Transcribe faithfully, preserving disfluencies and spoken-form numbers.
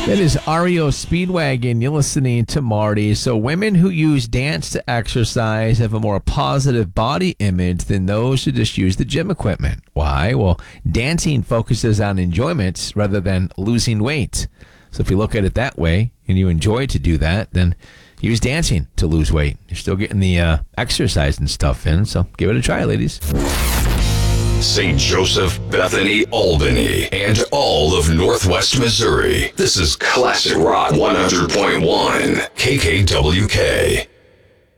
That is R E O Speedwagon. You're listening to Marty. So women who use dance to exercise have a more positive body image than those who just use the gym equipment. Why? Well, dancing focuses on enjoyment rather than losing weight. So if you look at it that way and you enjoy to do that, then use dancing to lose weight. You're still getting the uh, exercise and stuff in, so give it a try, ladies. Saint Joseph, Bethany, Albany, and all of Northwest Missouri. This is Classic Rock one hundred point one, K K W K.